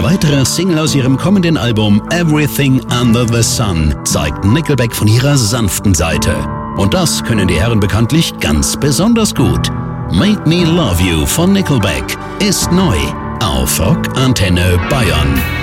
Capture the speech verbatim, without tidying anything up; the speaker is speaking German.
Eine weitere Single aus ihrem kommenden Album Everything Under the Sun zeigt Nickelback von ihrer sanften Seite. Und das können die Herren bekanntlich ganz besonders gut. Make Me Love You von Nickelback ist neu auf Rock Antenne Bayern.